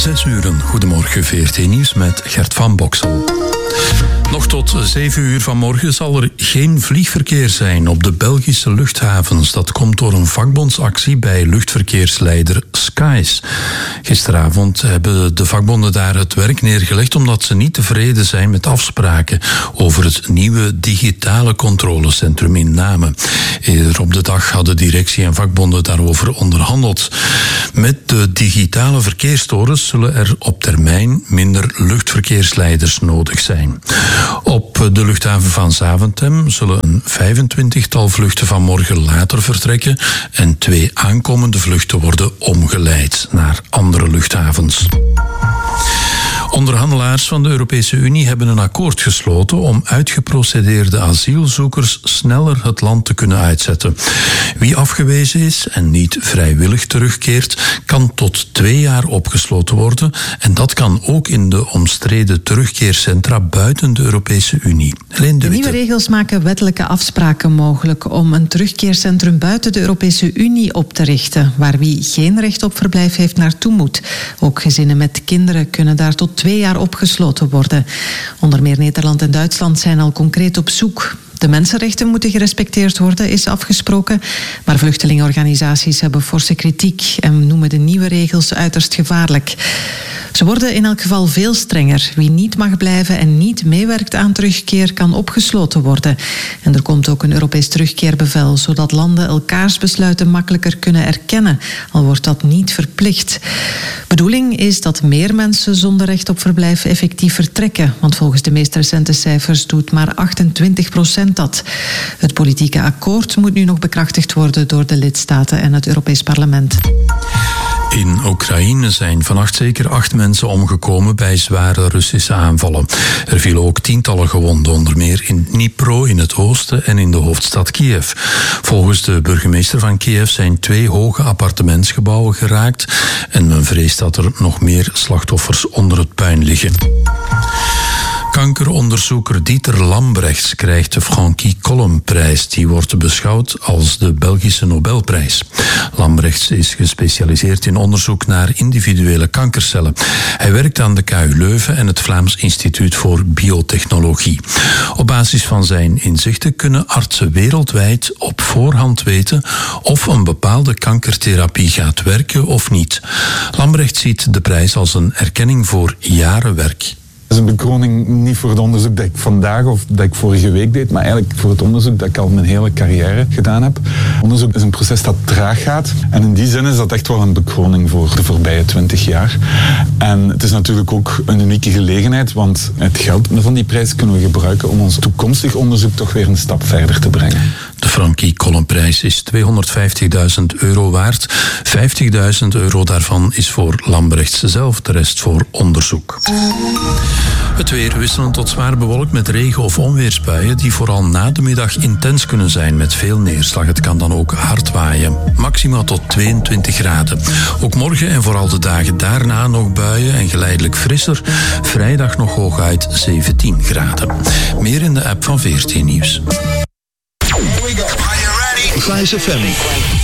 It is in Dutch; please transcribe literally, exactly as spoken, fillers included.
Zes uren. Goedemorgen, V R T Nieuws met Gert van Boksel. Nog tot zeven uur vanmorgen zal er geen vliegverkeer zijn op de Belgische luchthavens. Dat komt door een vakbondsactie bij luchtverkeersleider Skies. Gisteravond hebben de vakbonden daar het werk neergelegd omdat ze niet tevreden zijn met afspraken over het nieuwe digitale controlecentrum in Namen. Eerder op de dag hadden directie en vakbonden daarover onderhandeld. Met de digitale verkeerstorens zullen er op termijn minder luchtverkeersleiders nodig zijn. Op de luchthaven van Zaventem zullen een vijfentwintigtal vluchten vanmorgen later vertrekken en twee aankomende vluchten worden omgeleid naar andere luchthavens. Onderhandelaars van de Europese Unie hebben een akkoord gesloten om uitgeprocedeerde asielzoekers sneller het land te kunnen uitzetten. Wie afgewezen is en niet vrijwillig terugkeert, kan tot twee jaar opgesloten worden en dat kan ook in de omstreden terugkeercentra buiten de Europese Unie. Alleen de, de nieuwe regels maken wettelijke afspraken mogelijk om een terugkeercentrum buiten de Europese Unie op te richten, waar wie geen recht op verblijf heeft naartoe moet. Ook gezinnen met kinderen kunnen daar tot twee jaar opgesloten worden. Onder meer Nederland en Duitsland zijn al concreet op zoek. De mensenrechten moeten gerespecteerd worden, is afgesproken. Maar vluchtelingenorganisaties hebben forse kritiek en noemen de nieuwe regels uiterst gevaarlijk. Ze worden in elk geval veel strenger. Wie niet mag blijven en niet meewerkt aan terugkeer kan opgesloten worden. En er komt ook een Europees terugkeerbevel, zodat landen elkaars besluiten makkelijker kunnen erkennen, al wordt dat niet verplicht. Bedoeling is dat meer mensen zonder recht op verblijf effectief vertrekken, want volgens de meest recente cijfers doet maar achtentwintig procent dat. Het politieke akkoord moet nu nog bekrachtigd worden door de lidstaten en het Europees Parlement. In Oekraïne zijn vannacht zeker acht mensen omgekomen bij zware Russische aanvallen. Er vielen ook tientallen gewonden, onder meer in Dnipro in het oosten en in de hoofdstad Kiev. Volgens de burgemeester van Kiev zijn twee hoge appartementsgebouwen geraakt en men vreest dat er nog meer slachtoffers onder het puin liggen. Kankeronderzoeker Dieter Lambrechts krijgt de Frankie-Collum-prijs. Die wordt beschouwd als de Belgische Nobelprijs. Lambrechts is gespecialiseerd in onderzoek naar individuele kankercellen. Hij werkt aan de K U Leuven en het Vlaams Instituut voor Biotechnologie. Op basis van zijn inzichten kunnen artsen wereldwijd op voorhand weten of een bepaalde kankertherapie gaat werken of niet. Lambrechts ziet de prijs als een erkenning voor jaren werk. Het is een bekroning niet voor het onderzoek dat ik vandaag of dat ik vorige week deed, maar eigenlijk voor het onderzoek dat ik al mijn hele carrière gedaan heb. Onderzoek is een proces dat traag gaat en in die zin is dat echt wel een bekroning voor de voorbije twintig jaar. En het is natuurlijk ook een unieke gelegenheid, want het geld van die prijs kunnen we gebruiken om ons toekomstig onderzoek toch weer een stap verder te brengen. De Frankie-Collum-prijs is tweehonderdvijftigduizend euro waard. vijftigduizend euro daarvan is voor Lambrechts zelf, de rest voor onderzoek. Het weer wisselend tot zwaar bewolkt met regen- of onweersbuien die vooral na de middag intens kunnen zijn met veel neerslag. Het kan dan ook hard waaien. Maximaal tot tweeëntwintig graden. Ook morgen en vooral de dagen daarna nog buien en geleidelijk frisser. Vrijdag nog hooguit zeventien graden. Meer in de app van V R T Nieuws. Fijs F M.